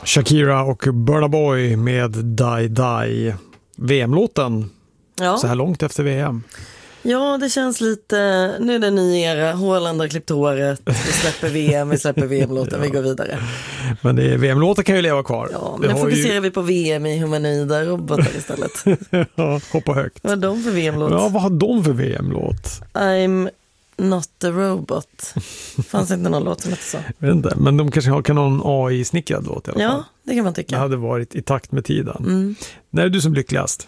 Shakira och Burna Boy med Die Die. VM-låten. Ja. Så här långt efter VM. Ja, det känns lite... Nu är det ny era. Haaland har klippt håret. Vi släpper VM, vi släpper VM-låten. Vi går vidare. Men VM-låten kan ju leva kvar. Ja, men nu fokuserar vi på VM i humanoida robotar istället. Ja, hoppa högt. Vad har de för VM-låt? Ja, vad har de för VM-låt? I'm not a robot. Fanns inte någon låt som hette så? Jag vet inte, men de kanske kan ha en AI-snickrad låt i alla fall. Ja, det kan man tycka. Det hade varit i takt med tiden. Mm. När är du som lyckligast?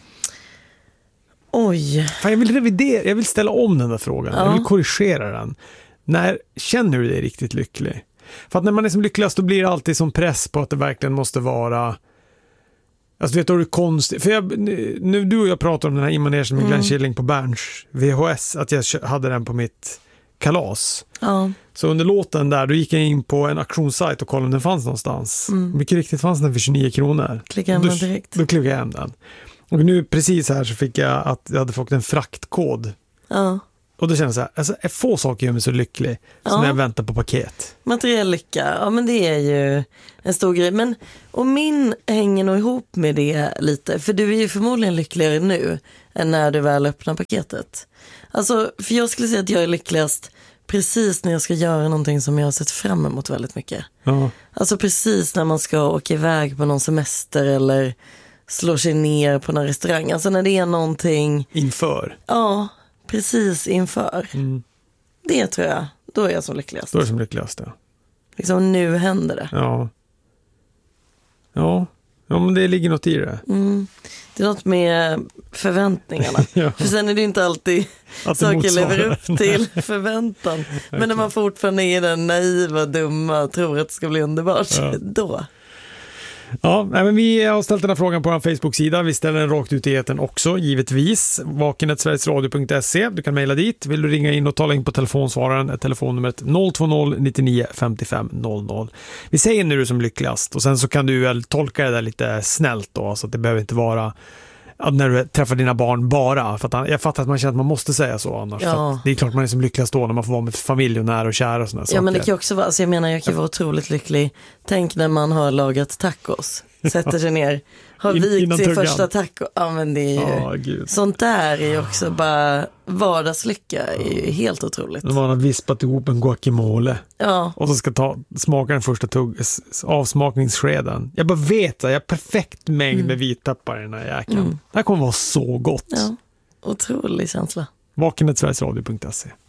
Oj. Fan, jag vill ställa om den där frågan. Ja. Jag vill korrigera den. När känner du dig riktigt lycklig? För att när man är som lyckligast då blir det alltid som press på att det verkligen måste vara... Alltså vet du, det är konstigt. För nu du och jag pratar om den här Immaneration med Glenn Killing på Berns VHS. Att jag hade den på mitt kalas. Ja. Så under låten där, då gick jag in på en auktionssajt och kollade om den fanns någonstans. Mycket riktigt fanns den för 29 kronor. Klicka hem den direkt. Då klickade jag hem den. Och nu precis här så fick jag att jag hade fått en fraktkod. Ja. Och då kände jag så här, alltså, få saker gör mig så lycklig som när jag väntar på paket. Materiell lycka, ja men det är ju en stor grej. Men, och min hänger nog ihop med det lite. För du är ju förmodligen lyckligare nu än när du väl öppnar paketet. Alltså, för jag skulle säga att jag är lyckligast precis när jag ska göra någonting som jag har sett fram emot väldigt mycket. Ja. Alltså precis när man ska åka iväg på någon semester eller slå sig ner på någon restaurang. Alltså när det är någonting... Inför? Ja, precis inför. Det tror jag. Då är jag som lyckligast. Då är det som lyckligast, ja. Liksom nu händer det. Ja. Ja, men det ligger något i det. Det är något med förväntningarna. Ja. För sen är det inte alltid att det saker lever upp Nej. till förväntan. Men när man fortfarande är den naiva, dumma och tror att det ska bli underbart, då. Ja, men vi har ställt den här frågan på vår Facebook-sida. Vi ställer den rakt ut i etern också, givetvis. vaken@sverigesradio.se. Du kan mejla dit. Vill du ringa in och tala in på telefonsvararen, telefonnumret 020 99 55 00. Vi säger nu du som lyckligast och sen så kan du väl tolka det där lite snällt då, så att det behöver inte vara när du träffar dina barn bara. För att jag fattar att man känner att man måste säga så annars. Ja. För att det är klart man är som lyckligast då när man får vara med familj och nära och kära och sådana saker. Ja, men det kan ju också vara, alltså jag menar, jag kan vara otroligt lycklig. Tänk när man har lagat tacos, sätter sig ner, har vikt sin första taco. Ja, men det är ju, sånt där är ju också bara vardagslycka, är ju helt otroligt. När man har vispat ihop en guacamole. Ja. Och så ska smaka den första avsmakningsskeden. Jag bara vet att jag har perfekt mängd med vitpeppar i den här jäkeln. Det här kommer vara så gott. Ja, otrolig känsla. vaken@sverigesradio.se